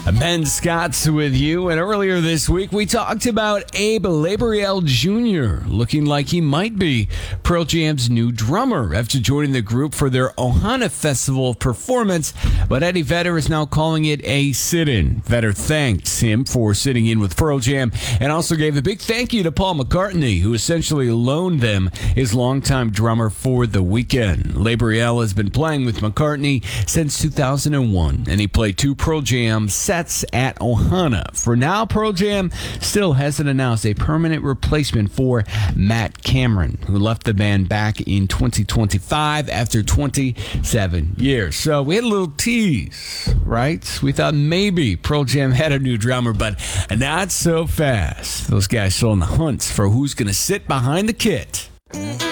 Ben Scott's with you, and earlier this week we talked about Abe Laboriel Jr. looking like he might be Pearl Jam's new drummer after joining the group for their Ohana Festival performance, but Eddie Vedder is now calling it a sit-in. Vedder thanked him for sitting in with Pearl Jam and also gave a big thank you to Paul McCartney, who essentially loaned them his longtime drummer for the weekend. Laboriel has been playing with McCartney since 2001, and he played 2 Pearl Jam sets at Ohana. For now, Pearl Jam still hasn't announced a permanent replacement for Matt Cameron, who left the band back in 2025 after 27 years. So we had a little tease, right? We thought maybe Pearl Jam had a new drummer, but not so fast. Those guys still in the hunt for who's going to sit behind the kit.